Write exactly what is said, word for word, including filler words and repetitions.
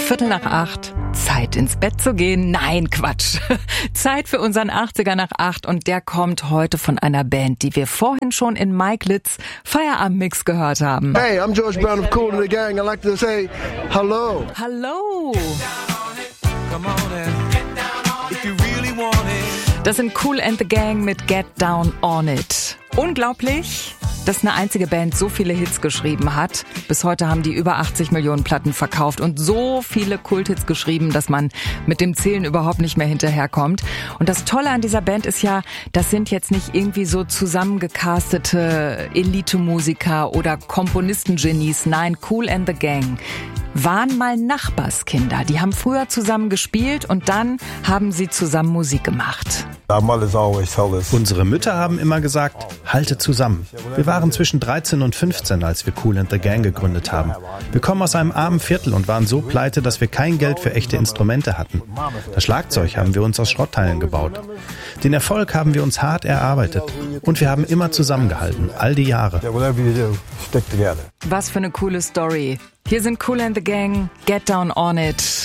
Viertel nach acht. Zeit ins Bett zu gehen? Nein, Quatsch. Zeit für unseren achtziger nach acht und der kommt heute von einer Band, die wir vorhin schon in Mike Litts Feierabendmix gehört haben. Hey, I'm George Brown of Kool and the Gang. I'd like to say hello. Hallo. Das sind Kool and the Gang mit Get Down On It. Unglaublich, dass eine einzige Band so viele Hits geschrieben hat. Bis heute haben die über achtzig Millionen Platten verkauft und so viele Kulthits geschrieben, dass man mit dem Zählen überhaupt nicht mehr hinterherkommt. Und das Tolle an dieser Band ist ja, das sind jetzt nicht irgendwie so zusammengecastete Elite-Musiker oder Komponistengenies. Nein, Kool and the Gang waren mal Nachbarskinder. Die haben früher zusammen gespielt und dann haben sie zusammen Musik gemacht. Unsere Mütter haben immer gesagt, halte zusammen. Wir waren zwischen dreizehn und fünfzehn, als wir Kool and the Gang gegründet haben. Wir kommen aus einem armen Viertel und waren so pleite, dass wir kein Geld für echte Instrumente hatten. Das Schlagzeug haben wir uns aus Schrottteilen gebaut. Den Erfolg haben wir uns hart erarbeitet. Und wir haben immer zusammengehalten, all die Jahre. Was für eine coole Story. Hier sind Kool and the Gang, Get Down On It.